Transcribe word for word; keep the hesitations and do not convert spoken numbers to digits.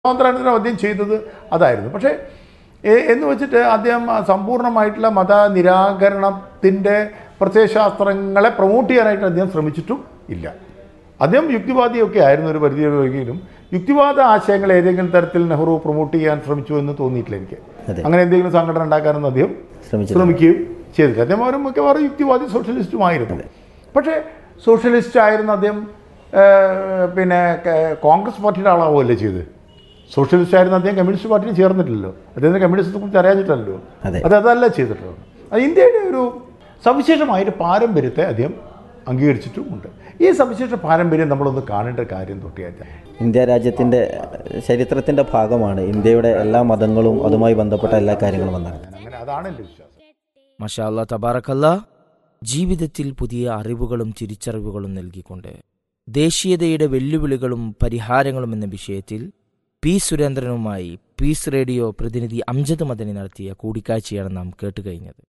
സ്വാതന്ത്ര്യാനന്തരം അദ്ദേഹം ചെയ്തത് അതായിരുന്നു. പക്ഷേ എന്ന് വെച്ചിട്ട് അദ്ദേഹം സമ്പൂർണ്ണമായിട്ടുള്ള മതനിരാകരണത്തിൻ്റെ പ്രത്യയശാസ്ത്രങ്ങളെ പ്രൊമോട്ട് ചെയ്യാനായിട്ട് അദ്ദേഹം ശ്രമിച്ചിട്ടും ഇല്ല. അദ്ദേഹം യുക്തിവാദിയൊക്കെ ആയിരുന്നു ഒരു പരിധിയിലെങ്കിലും യുക്തിവാദ ആശയങ്ങൾ ഏതെങ്കിലും തരത്തിൽ നെഹ്റു പ്രൊമോട്ട് ചെയ്യാൻ ശ്രമിച്ചു എന്ന് തോന്നിയിട്ടില്ല എനിക്ക്. അങ്ങനെ എന്തെങ്കിലും സംഘടന ഉണ്ടാക്കാനൊന്നും അദ്ദേഹം ശ്രമിക്കുകയും ചെയ്തില്ല. അദ്ദേഹം അവരും മിക്കവാറും യുക്തിവാദി സോഷ്യലിസ്റ്റുമായിരുന്നു. പക്ഷേ സോഷ്യലിസ്റ്റ് ആയിരുന്ന അദ്ദേഹം പിന്നെ കോൺഗ്രസ് പാർട്ടിയുടെ ആളാവുമല്ലേ ചെയ്ത്. സോഷ്യലിസ്റ്റ് ആയിരുന്ന അദ്ദേഹം കമ്മ്യൂണിസ്റ്റ് പാർട്ടിയിൽ ചേർന്നിട്ടില്ലല്ലോ. അദ്ദേഹത്തിന് കമ്മ്യൂണിസത്തെ കുറിച്ച് അറിയാഞ്ഞിട്ടല്ലോ. അത് അതല്ല ചെയ്തിട്ടുള്ളത്. അത് ഇന്ത്യയുടെ ഒരു സവിശേഷമായൊരു പാരമ്പര്യത്തെ അദ്ദേഹം അംഗീകരിച്ചിട്ടുമുണ്ട്. ഈ സവിശേഷ പാരമ്പര്യം നമ്മളൊന്ന് കാണേണ്ട കാര്യം തൊട്ടിയാൽ ഇന്ത്യ രാജ്യത്തിൻ്റെ ചരിത്രത്തിൻ്റെ ഭാഗമാണ്. ഇന്ത്യയുടെ എല്ലാ മതങ്ങളും അതുമായി ബന്ധപ്പെട്ട എല്ലാ കാര്യങ്ങളും വന്നത് അങ്ങനെ അതാണ് എൻ്റെ വിശ്വാസം. മാഷാ അല്ലാ, തബാറക്കല്ലാ. ജീവിതത്തിൽ പുതിയ അറിവുകളും തിരിച്ചറിവുകളും നൽകിക്കൊണ്ട് ദേശീയതയുടെ വെല്ലുവിളികളും പരിഹാരങ്ങളും എന്ന വിഷയത്തിൽ പി സുരേന്ദ്രനുമായി പീസ് റേഡിയോ പ്രതിനിധി അംജദ് മദനി നടത്തിയ കൂടിക്കാഴ്ചയാണ് നാം കേട്ടുകഴിഞ്ഞത്.